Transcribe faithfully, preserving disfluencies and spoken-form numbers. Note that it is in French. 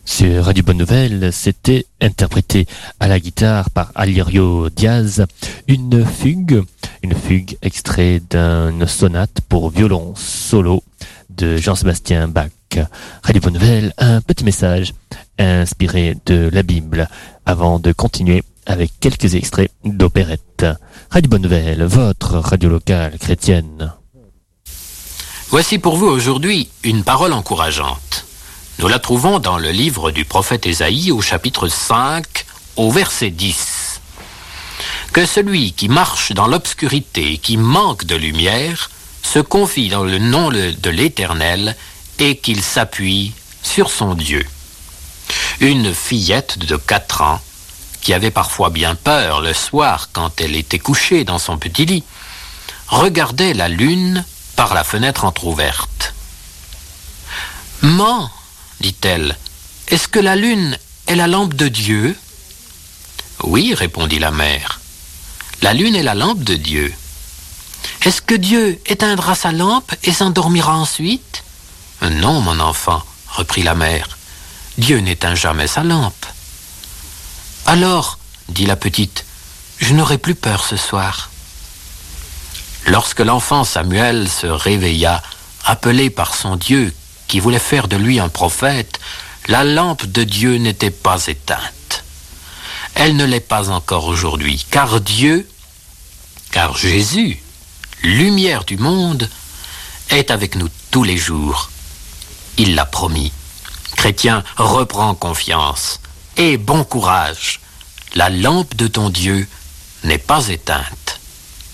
Sur Radio Bonne Nouvelle, c'était interprété à la guitare par Alirio Diaz, une fugue, une fugue extrait d'une sonate pour violon solo de Jean-Sébastien Bach. Radio Bonne Nouvelle, un petit message inspiré de la Bible avant de continuer avec quelques extraits d'opérette. Radio Bonne Nouvelle, votre radio locale chrétienne. Voici pour vous aujourd'hui une parole encourageante. Nous la trouvons dans le livre du prophète Ésaïe au chapitre cinq, au verset dix. Que celui qui marche dans l'obscurité et qui manque de lumière se confie dans le nom de l'Éternel et qu'il s'appuie sur son Dieu. Une fillette de quatre ans, qui avait parfois bien peur le soir quand elle était couchée dans son petit lit, regardait la lune par la fenêtre entr'ouverte. « Maman, dit-elle, est-ce que la lune est la lampe de Dieu ?» « Oui, répondit la mère, la lune est la lampe de Dieu. »« Est-ce que Dieu éteindra sa lampe et s'endormira ensuite ?»« Non, mon enfant, reprit la mère, Dieu n'éteint jamais sa lampe. »« Alors, dit la petite, je n'aurai plus peur ce soir. » Lorsque l'enfant Samuel se réveilla, appelé par son Dieu, qui voulait faire de lui un prophète, la lampe de Dieu n'était pas éteinte. Elle ne l'est pas encore aujourd'hui, car Dieu, car Jésus, lumière du monde, est avec nous tous les jours. Il l'a promis. Chrétien, reprends confiance et bon courage. La lampe de ton Dieu n'est pas éteinte.